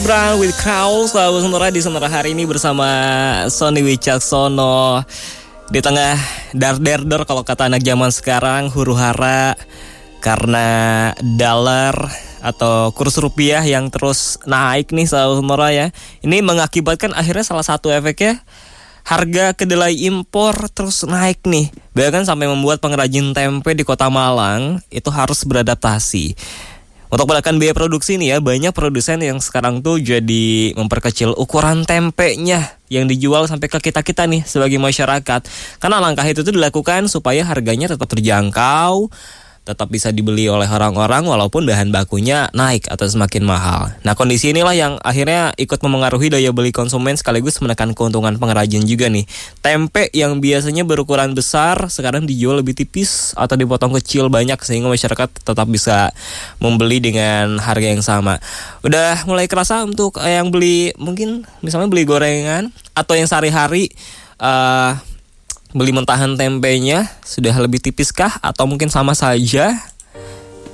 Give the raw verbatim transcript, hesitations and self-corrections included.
Brown with Kraul, selalu Sonora di Sonora hari ini bersama Sony Wicaksono. Di tengah dar-der-der kalau kata anak zaman sekarang, huru hara karena dolar atau kurs rupiah yang terus naik nih selalu Sonora ya. Ini mengakibatkan akhirnya salah satu efeknya harga kedelai impor terus naik nih. Bahkan sampai membuat pengrajin tempe di Kota Malang itu harus beradaptasi. Untuk menekan biaya produksi nih ya, banyak produsen yang sekarang tuh jadi memperkecil ukuran tempenya yang dijual sampai ke kita-kita nih sebagai masyarakat. Karena langkah itu tuh dilakukan supaya harganya tetap terjangkau, tetap bisa dibeli oleh orang-orang walaupun bahan bakunya naik atau semakin mahal. Nah, kondisi inilah yang akhirnya ikut memengaruhi daya beli konsumen sekaligus menekan keuntungan pengrajin juga nih. Tempe yang biasanya berukuran besar sekarang dijual lebih tipis atau dipotong kecil banyak sehingga masyarakat tetap bisa membeli dengan harga yang sama. Udah mulai kerasa untuk yang beli mungkin misalnya beli gorengan atau yang sehari-hari uh, beli mentahan tempenya sudah lebih tipis kah atau mungkin sama saja?